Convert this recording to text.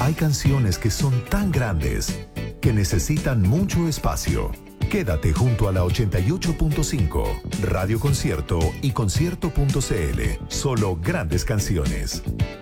Hay canciones que son tan grandes que necesitan mucho espacio. Quédate junto a la 88.5, Radio Concierto y concierto.cl. Solo grandes canciones.